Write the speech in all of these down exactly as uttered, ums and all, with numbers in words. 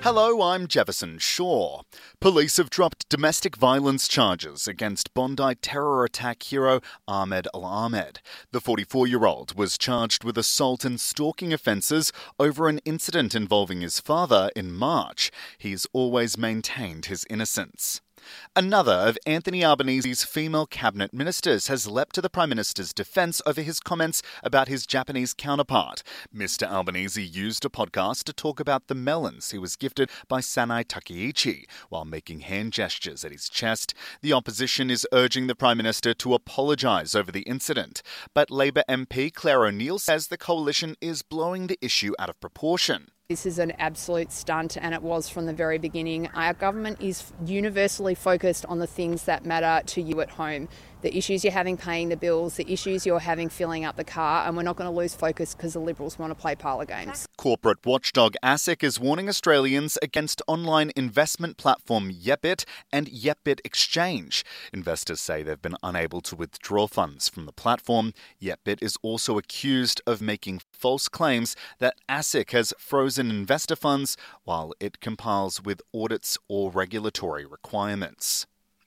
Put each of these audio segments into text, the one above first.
Hello, I'm Jefferson Shaw. Police have dropped domestic violence charges against Bondi terror attack hero Ahmed Al-Ahmed. The forty-four-year-old was charged with assault and stalking offences over an incident involving his father in March. He's always maintained his innocence. Another of Anthony Albanese's female cabinet ministers has leapt to the Prime Minister's defence over his comments about his Japanese counterpart. Mister Albanese used a podcast to talk about the melons he was gifted by Sanai Takeichi while making hand gestures at his chest. The opposition is urging the Prime Minister to apologise over the incident, but Labor M P Claire O'Neill says the coalition is blowing the issue out of proportion. This is an absolute stunt, and it was from the very beginning. Our government is universally focused on the things that matter to you at home. The issues you're having paying the bills, the issues you're having filling up the car, and we're not going to lose focus because the Liberals want to play parlour games. Corporate watchdog ASIC is warning Australians against online investment platform Yepbit and Yepbit Exchange. Investors say they've been unable to withdraw funds from the platform. Yepbit is also accused of making false claims that ASIC has frozen investor funds while it complies with audits or regulatory requirements.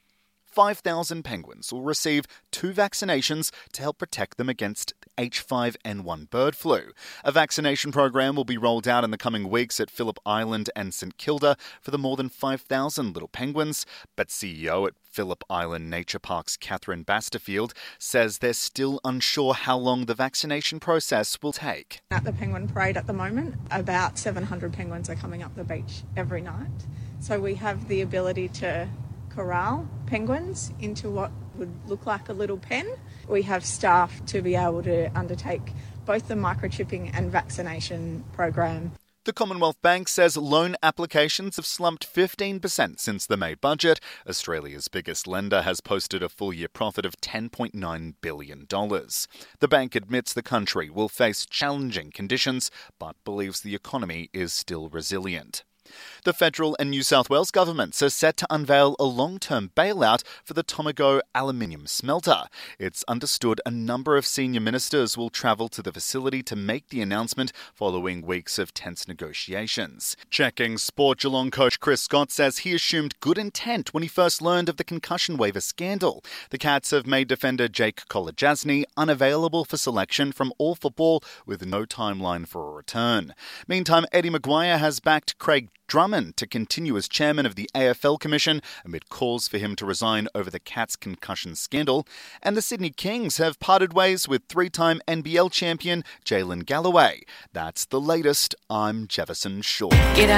five thousand penguins will receive two vaccinations to help protect them against H five N one bird flu. A vaccination program will be rolled out in the coming weeks at Phillip Island and St Kilda for the more than five thousand little penguins, but C E O at Phillip Island Nature Park's Catherine Basterfield says they're still unsure how long the vaccination process will take. At the Penguin Parade at the moment, about seven hundred penguins are coming up the beach every night. So we have the ability to corral penguins into what would look like a little pen. We have staff to be able to undertake both the microchipping and vaccination program. The Commonwealth Bank says loan applications have slumped fifteen percent since the May budget. Australia's biggest lender has posted a full-year profit of ten point nine billion dollars. The bank admits the country will face challenging conditions, but believes the economy is still resilient. The federal and New South Wales governments are set to unveil a long-term bailout for the Tomago aluminium smelter. It's understood a number of senior ministers will travel to the facility to make the announcement following weeks of tense negotiations. Checking Sport Geelong coach Chris Scott says he assumed good intent when he first learned of the concussion waiver scandal. The Cats have made defender Jake Kolodjasny unavailable for selection from all football with no timeline for a return. Meantime, Eddie Maguire has backed Craig Drummond to continue as chairman of the A F L Commission amid calls for him to resign over the Cats' concussion scandal. And the Sydney Kings have parted ways with three-time N B L champion Jalen Galloway. That's the latest. I'm Jefferson Shaw.